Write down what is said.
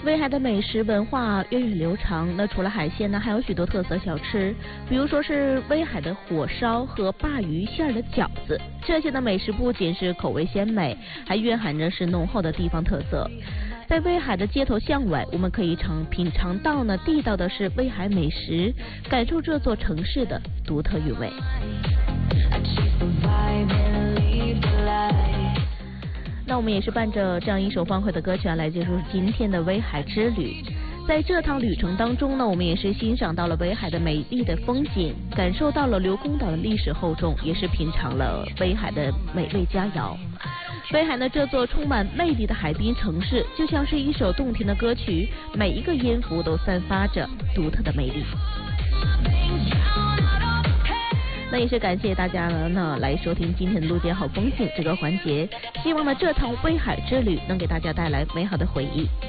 威海的美食文化源远流长，那除了海鲜呢，还有许多特色小吃，比如说是威海的火烧和鲅鱼馅的饺子。这些的美食不仅是口味鲜美，还蕴含着是浓厚的地方特色。在威海的街头巷尾，我们可以品尝到呢地道的是威海美食，感受这座城市的独特韵味。那我们也是伴着这样一首欢快的歌曲来结束今天的威海之旅。在这趟旅程当中呢，我们也是欣赏到了威海的美丽的风景，感受到了刘公岛的历史厚重，也是品尝了威海的美味佳肴。威海呢，这座充满魅力的海滨城市，就像是一首动听的歌曲，每一个音符都散发着独特的魅力。那也是感谢大家呢来收听今天的路见好风景这个环节，希望呢这趟威海之旅能给大家带来美好的回忆。